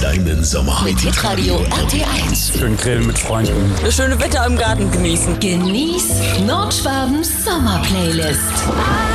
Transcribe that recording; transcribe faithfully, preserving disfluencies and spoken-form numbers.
deinen Sommer. Mit Hitradio R T eins. Schön grillen mit Freunden. Das schöne Wetter im Garten genießen. Genieß Nordschwabens Sommerplaylist.